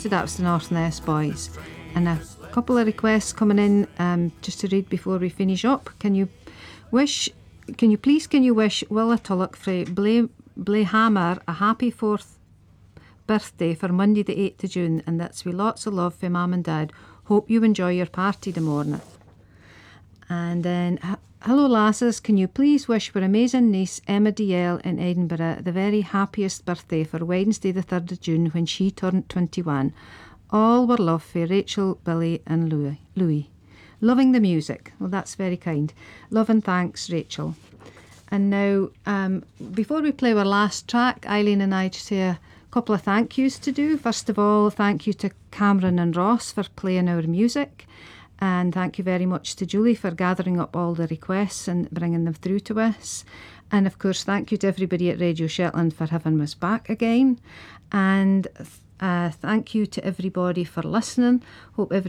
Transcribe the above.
requested that was the North Ness Boys. And a couple of requests coming in just to read before we finish up. Can you wish Willa Tulloch frae Blayhammer a happy 4th birthday for Monday the 8th of June, and that's with lots of love for Mum and Dad. Hope you enjoy your party the morning. And then, hello lasses, can you please wish for amazing niece Emma DL in Edinburgh the very happiest birthday for Wednesday the 3rd of June when she turned 21. All were love for Rachel, Billy and Louis. Loving the music. Well, that's very kind. Love and thanks, Rachel. And now, before we play our last track, Eileen and I just have a couple of thank yous to do. First of all, thank you to Cameron and Ross for playing our music. And thank you very much to Julie for gathering up all the requests and bringing them through to us. And of course, thank you to everybody at Radio Shetland for having us back again. And thank you to everybody for listening. Hope everybody